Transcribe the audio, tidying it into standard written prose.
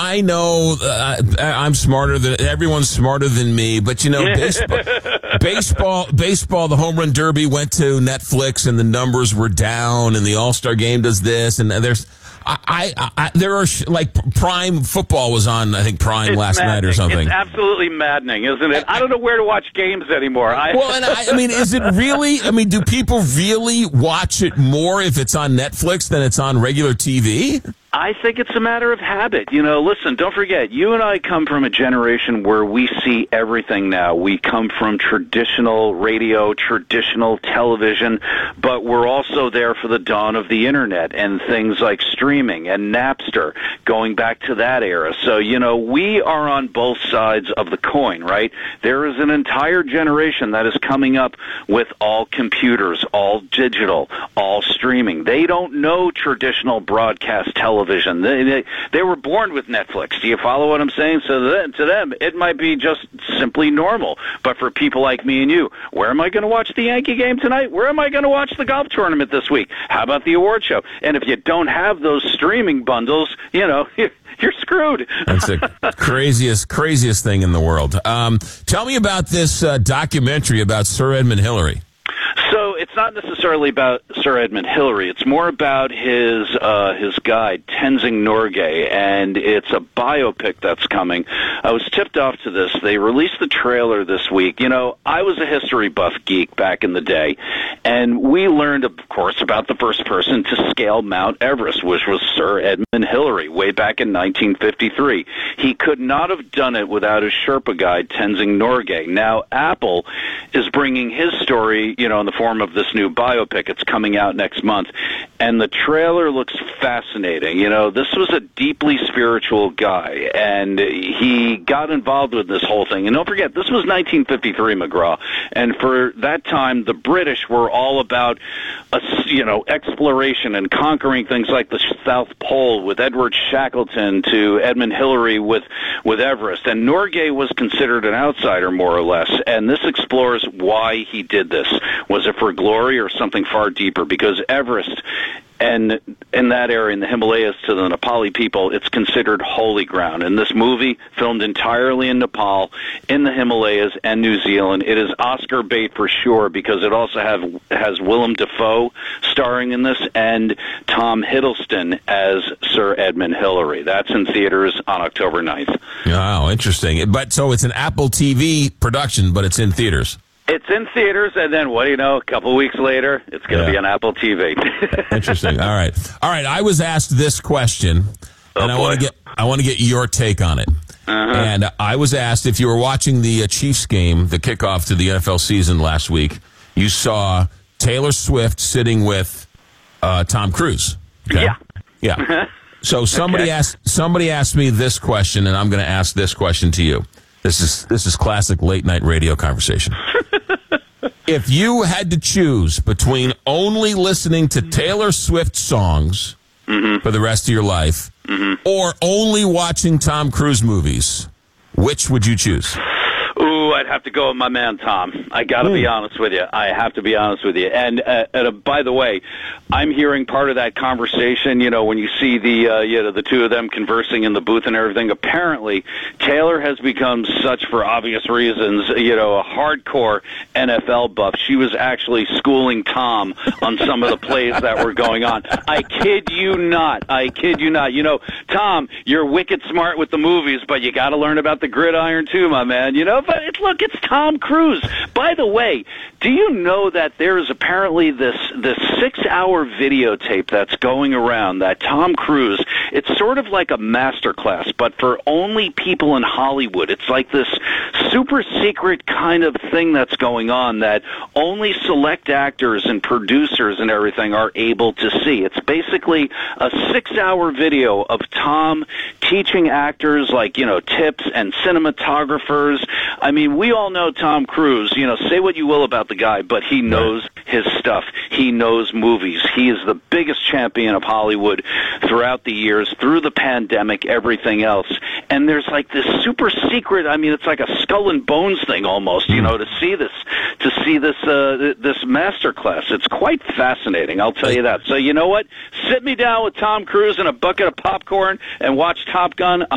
I know I'm smarter than everyone's smarter than me, but baseball, the home run derby went to Netflix and the numbers were down, and the All-Star game does this, and there's. There are like Prime football was on, I think Prime last night or something. It's absolutely maddening, isn't it? I don't know where to watch games anymore. I mean, is it really? I mean, do people really watch it more if it's on Netflix than it's on regular TV? I think it's a matter of habit. Listen, don't forget, you and I come from a generation where we see everything now. We come from traditional radio, traditional television, but we're also there for the dawn of the Internet and things like streaming and Napster, going back to that era. So, we are on both sides of the coin, right? There is an entire generation that is coming up with all computers, all digital, all streaming. They don't know traditional broadcast television. They were born with Netflix. Do you follow what I'm saying? So to them, it might be just simply normal. But for people like me and you, where am I going to watch the Yankee game tonight? Where am I going to watch the golf tournament this week? How about the award show? And if you don't have those streaming bundles, you're screwed. That's the craziest thing in the world. Tell me about this documentary about Sir Edmund Hillary. So it's not necessarily about Sir Edmund Hillary. It's more about his guide, Tenzing Norgay, and it's a biopic that's coming. I was tipped off to this. They released the trailer this week. I was a history buff geek back in the day, and we learned, of course, about the first person to scale Mount Everest, which was Sir Edmund Hillary, way back in 1953. He could not have done it without his Sherpa guide, Tenzing Norgay. Now, Apple is bringing his story, in the form of this new biopic. It's coming out next month, and the trailer looks fascinating. This was a deeply spiritual guy, and he got involved with this whole thing. And don't forget, this was 1953, McGraw, and for that time, the British were all about, exploration and conquering things like the South Pole, with Edward Shackleton to Edmund Hillary with Everest. And Norgay was considered an outsider, more or less, and this explores why he did this. Was it for glory or something far deeper? Because Everest, and in that area, in the Himalayas, to the Nepali people, it's considered holy ground. And this movie, filmed entirely in Nepal, in the Himalayas, and New Zealand, it is Oscar bait for sure, because it also has Willem Dafoe starring in this, and Tom Hiddleston as Sir Edmund Hillary. That's in theaters on October 9th. Wow, interesting. But so it's an Apple TV production, but it's in theaters. It's in theaters, and then, what do you know, a couple of weeks later, it's going to be on Apple TV. Interesting. All right. I was asked this question, and I want to get your take on it. And I was asked, if you were watching the Chiefs game, the kickoff to the NFL season last week, you saw Taylor Swift sitting with Tom Cruise. Okay? Yeah. So somebody asked me this question, and I'm going to ask this question to you. This is classic late night radio conversation. If you had to choose between only listening to Taylor Swift songs for the rest of your life or only watching Tom Cruise movies, which would you choose? Ooh, I'd have to go with my man Tom. I got to be honest with you. I have to be honest with you. And by the way, I'm hearing part of that conversation. When you see the two of them conversing in the booth and everything. Apparently, Taylor has become such, for obvious reasons, a hardcore NFL buff. She was actually schooling Tom on some of the plays that were going on. I kid you not. Tom, you're wicked smart with the movies, but you got to learn about the gridiron too, my man. But it's Tom Cruise. By the way, do you know that there is apparently this 6-hour videotape that's going around that Tom Cruise, it's sort of like a masterclass, but for only people in Hollywood. It's like this super secret kind of thing that's going on that only select actors and producers and everything are able to see. It's basically a 6-hour video of Tom teaching actors like, tips and cinematographers. I mean, we all know Tom Cruise, say what you will about the guy, but he knows his stuff. He knows movies. He is the biggest champion of Hollywood throughout the years, through the pandemic, everything else. And there's like this super secret, it's like a skull and bones thing almost, to see this masterclass. It's quite fascinating, I'll tell you that. So you know what? Sit me down with Tom Cruise and a bucket of popcorn and watch Top Gun.